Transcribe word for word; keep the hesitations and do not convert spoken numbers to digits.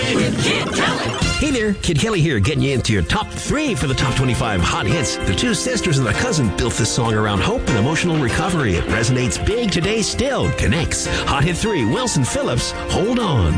Kid Kelly. Hey there, Kid Kelly here, getting you into your top three for the top twenty-five hot hits. The two sisters and their cousin built this song around hope and emotional recovery. It resonates big today still. Connects. Hot hit three, Wilson Phillips, Hold On.